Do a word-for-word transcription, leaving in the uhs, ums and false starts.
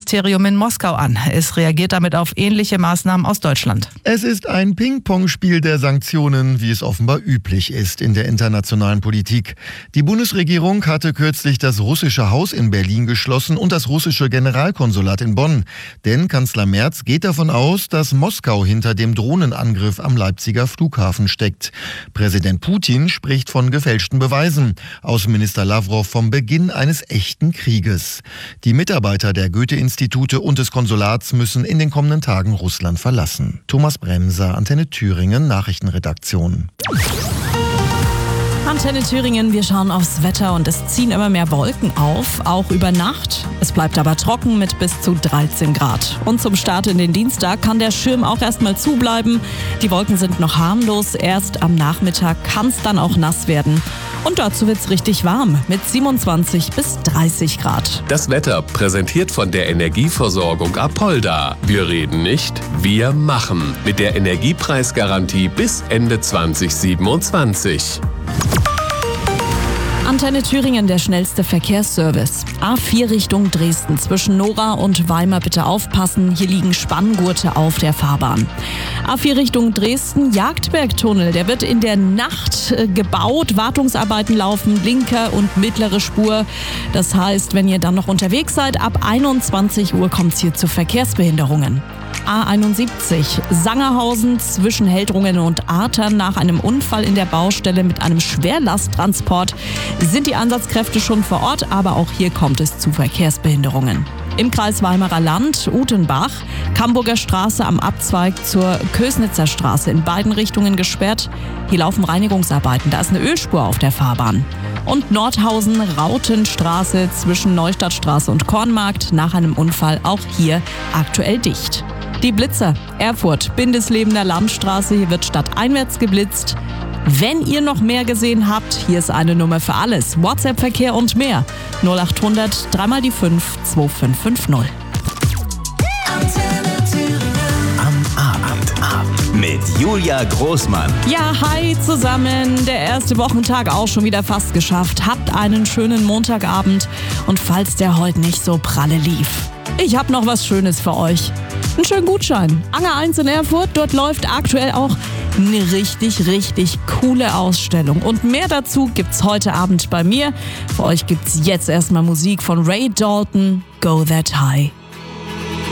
Außenministerium in Moskau an. Es reagiert damit auf ähnliche Maßnahmen aus Deutschland. Es ist ein Ping-Pong-Spiel der Sanktionen, wie es offenbar üblich ist in der internationalen Politik. Die Bundesregierung hatte kürzlich das russische Haus in Berlin geschlossen und das russische Generalkonsulat in Bonn. Denn Kanzler Merz geht davon aus, dass Moskau hinter dem Drohnenangriff am Leipziger Flughafen steckt. Präsident Putin spricht von gefälschten Beweisen. Außenminister Lavrov vom Beginn eines echten Krieges. Die Mitarbeiter der Goethe-Institute und des Konsulats müssen in den kommenden Tagen Russland verlassen. Thomas Bremser, Antenne Thüringen, Nachrichtenredaktion. Antenne Thüringen, wir schauen aufs Wetter und es ziehen immer mehr Wolken auf, auch über Nacht. Es bleibt aber trocken mit bis zu dreizehn Grad. Und zum Start in den Dienstag kann der Schirm auch erstmal zubleiben. Die Wolken sind noch harmlos, erst am Nachmittag kann es dann auch nass werden. Und dazu wird's richtig warm mit siebenundzwanzig bis dreißig Grad. Das Wetter präsentiert von der Energieversorgung Apolda. Wir reden nicht, wir machen. Mit der Energiepreisgarantie bis Ende zwanzig siebenundzwanzig. Antenne Thüringen, der schnellste Verkehrsservice. A vier Richtung Dresden. Zwischen Nora und Weimar bitte aufpassen. Hier liegen Spanngurte auf der Fahrbahn. A vier Richtung Dresden, Jagdbergtunnel. Der wird in der Nacht äh, gebaut. Wartungsarbeiten laufen, linke und mittlere Spur. Das heißt, wenn ihr dann noch unterwegs seid, ab einundzwanzig Uhr kommt es hier zu Verkehrsbehinderungen. A einundsiebzig, Sangerhausen zwischen Heldrungen und Artern. Nach einem Unfall in der Baustelle mit einem Schwerlasttransport sind die Einsatzkräfte schon vor Ort, aber auch hier kommt es zu Verkehrsbehinderungen. Im Kreis Weimarer Land, Utenbach, Camburger Straße am Abzweig zur Kösnitzer Straße in beiden Richtungen gesperrt. Hier laufen Reinigungsarbeiten, da ist eine Ölspur auf der Fahrbahn. Und Nordhausen, Rautenstraße zwischen Neustadtstraße und Kornmarkt, nach einem Unfall auch hier aktuell dicht. Die Blitzer, Erfurt, Bindeslebener Landstraße, hier wird stadteinwärts geblitzt. Wenn ihr noch mehr gesehen habt, hier ist eine Nummer für alles. WhatsApp-Verkehr und mehr. null acht hundert, dreimal die fünf, zwei fünf fünf null. Am Abend mit Julia Großmann. Ja, hi zusammen. Der erste Wochentag auch schon wieder fast geschafft. Habt einen schönen Montagabend. Und falls der heute nicht so pralle lief, ich habe noch was Schönes für euch. Einen schönen Gutschein. Anger eins in Erfurt, dort läuft aktuell auch eine richtig, richtig coole Ausstellung. Und mehr dazu gibt's heute Abend bei mir. Für euch gibt's jetzt erstmal Musik von Ray Dalton, Go That High.